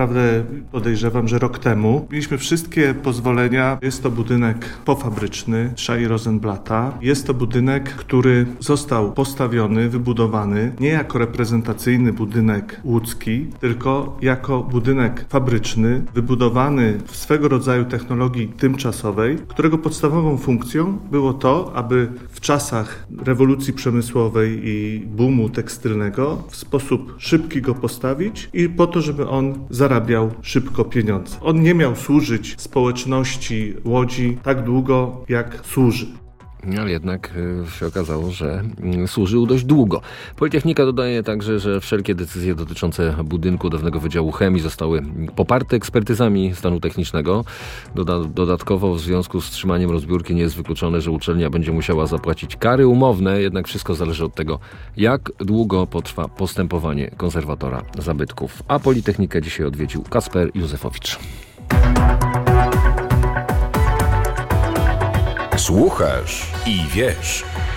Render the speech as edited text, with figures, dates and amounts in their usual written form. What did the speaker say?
Naprawdę podejrzewam, że rok temu mieliśmy wszystkie pozwolenia. Jest to budynek pofabryczny Szai Rosenblatta. Jest to budynek, który został postawiony, wybudowany nie jako reprezentacyjny budynek łódzki, tylko jako budynek fabryczny, wybudowany w swego rodzaju technologii tymczasowej, którego podstawową funkcją było to, aby w czasach rewolucji przemysłowej i boomu tekstylnego w sposób szybki go postawić i po to, żeby on zarabiał szybko pieniądze. On nie miał służyć społeczności Łodzi tak długo, jak służy. Ale jednak się okazało, że służył dość długo. Politechnika dodaje także, że wszelkie decyzje dotyczące budynku dawnego Wydziału Chemii zostały poparte ekspertyzami stanu technicznego. Dodatkowo w związku z wstrzymaniem rozbiórki nie jest wykluczone, że uczelnia będzie musiała zapłacić kary umowne, jednak wszystko zależy od tego, jak długo potrwa postępowanie konserwatora zabytków. A Politechnikę dzisiaj odwiedził Kasper Józefowicz. Słuchasz i wiesz.